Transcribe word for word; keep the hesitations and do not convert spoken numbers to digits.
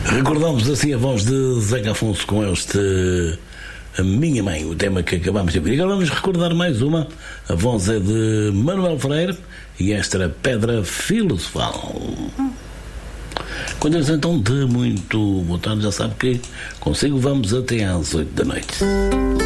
Recordamos assim a voz de Zeca Afonso com este A Minha Mãe, o tema que acabamos de ouvir. Agora vamos recordar mais uma. A voz é de Manuel Freire e esta era Pedra Filosofal. Quando então de muito boa tarde, já sabe que consigo vamos até às oito da noite.